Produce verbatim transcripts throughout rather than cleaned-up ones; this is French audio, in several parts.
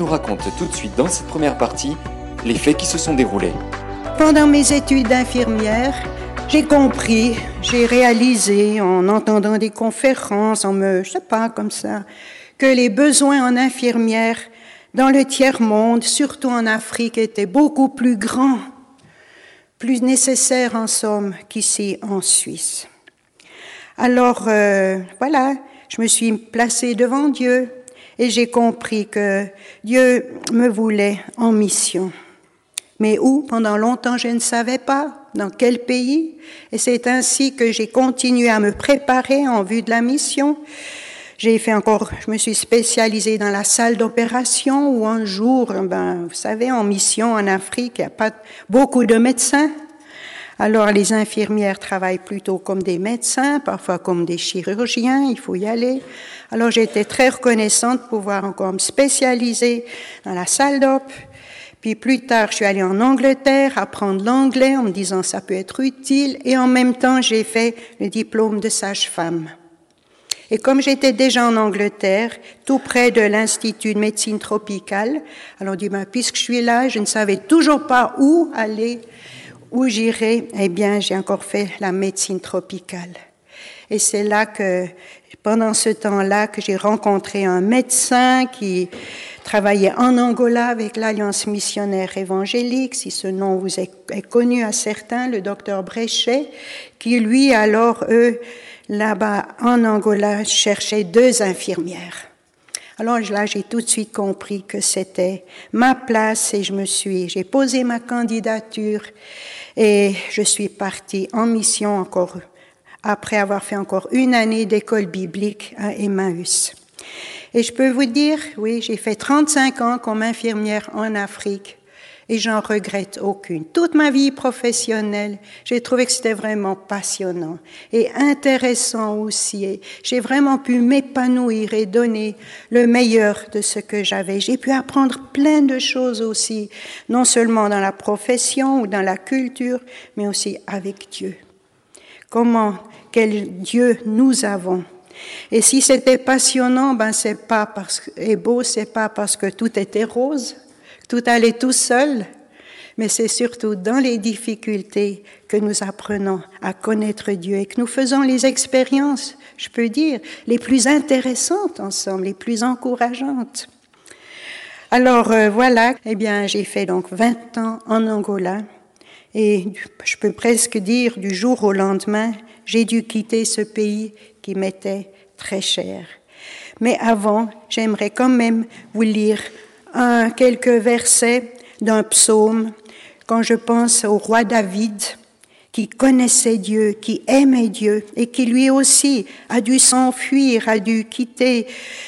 nous raconte tout de suite dans cette première partie les faits qui se sont déroulés. Pendant mes études d'infirmière, j'ai compris, j'ai réalisé en entendant des conférences, en me, je sais pas, comme ça, que les besoins en infirmière dans le tiers-monde, surtout en Afrique, étaient beaucoup plus grands, plus nécessaires en somme qu'ici en Suisse. Alors, euh, voilà, je me suis placée devant Dieu et j'ai compris que Dieu me voulait en mission. Mais où? Pendant longtemps, je ne savais pas dans quel pays. Et c'est ainsi que j'ai continué à me préparer en vue de la mission. J'ai fait encore, je me suis spécialisée dans la salle d'opération où un jour, ben, vous savez, en mission en Afrique, il n'y a pas beaucoup de médecins. Alors les infirmières travaillent plutôt comme des médecins, parfois comme des chirurgiens, il faut y aller. Alors j'ai été très reconnaissante de pouvoir encore me spécialiser dans la salle d'op. Puis plus tard, je suis allée en Angleterre apprendre l'anglais en me disant ça peut être utile. Et en même temps, j'ai fait le diplôme de sage-femme. Et comme j'étais déjà en Angleterre, tout près de l'Institut de médecine tropicale, alors on dit, ben, puisque je suis là, je ne savais toujours pas où aller, où j'irais. Eh bien, j'ai encore fait la médecine tropicale. Et c'est là que, pendant ce temps-là, que j'ai rencontré un médecin qui travaillait en Angola avec l'Alliance missionnaire évangélique, si ce nom vous est, est connu à certains, le docteur Bréchet, qui lui, alors, eux, là-bas en Angola, cherchait deux infirmières. Alors là, j'ai tout de suite compris que c'était ma place et je me suis, j'ai posé ma candidature et je suis partie en mission encore après avoir fait encore une année d'école biblique à Emmaüs. Et je peux vous dire, oui, j'ai fait trente-cinq ans comme infirmière en Afrique et j'en regrette aucune. Toute ma vie professionnelle, j'ai trouvé que c'était vraiment passionnant et intéressant aussi. Et j'ai vraiment pu m'épanouir et donner le meilleur de ce que j'avais. J'ai pu apprendre plein de choses aussi, non seulement dans la profession ou dans la culture, mais aussi avec Dieu. Comment, quel Dieu nous avons. Et si c'était passionnant, ben c'est pas parce que, et beau, c'est pas parce que tout était rose, tout allait tout seul, mais c'est surtout dans les difficultés que nous apprenons à connaître Dieu et que nous faisons les expériences, je peux dire, les plus intéressantes ensemble, les plus encourageantes. Alors euh, voilà, eh bien j'ai fait donc vingt ans en Angola et je peux presque dire du jour au lendemain, j'ai dû quitter ce pays qui m'était très cher. Mais avant, j'aimerais quand même vous lire un, quelques versets d'un psaume quand je pense au roi David qui connaissait Dieu, qui aimait Dieu et qui lui aussi a dû s'enfuir, a dû quitter,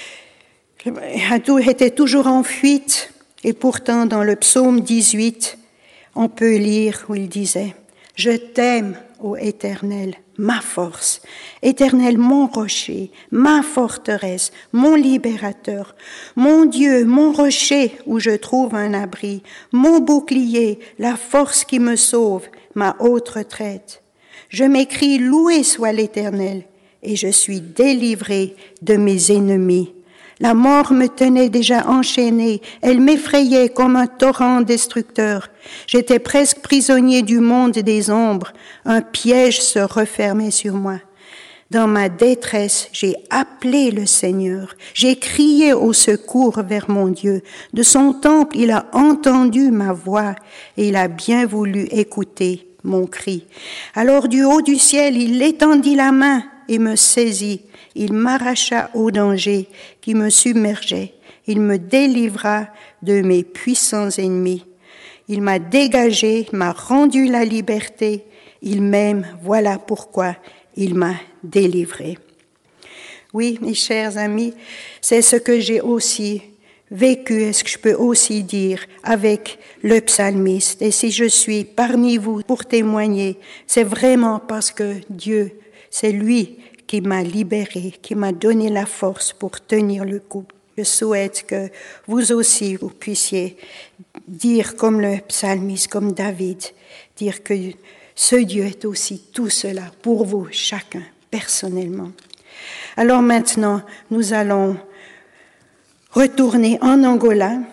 a tout, était toujours en fuite. Et pourtant, dans le psaume dix-huit, on peut lire où il disait « Je t'aime, ô Éternel, ma force, Éternel, mon rocher, ma forteresse, mon libérateur, mon Dieu, mon rocher où je trouve un abri, mon bouclier, la force qui me sauve, ma haute retraite. Je m'écrie, loué soit l'Éternel, et je suis délivré de mes ennemis. La mort me tenait déjà enchaîné, elle m'effrayait comme un torrent destructeur. J'étais presque prisonnier du monde des ombres, un piège se refermait sur moi. Dans ma détresse, j'ai appelé le Seigneur, j'ai crié au secours vers mon Dieu. De son temple, il a entendu ma voix et il a bien voulu écouter mon cri. Alors du haut du ciel, il étendit la main et me saisit. Il m'arracha au danger qui me submergeait. Il me délivra de mes puissants ennemis. Il m'a dégagé, m'a rendu la liberté. Il m'aime, voilà pourquoi il m'a délivré. Oui, mes chers amis, c'est ce que j'ai aussi vécu, est-ce que je peux aussi dire, avec le psalmiste. Et si je suis parmi vous pour témoigner, c'est vraiment parce que Dieu, c'est lui qui m'a libéré, qui m'a donné la force pour tenir le coup. Je souhaite que vous aussi, vous puissiez dire comme le psalmiste, comme David, dire que ce Dieu est aussi tout cela pour vous, chacun, personnellement. Alors maintenant, nous allons retourner en Angola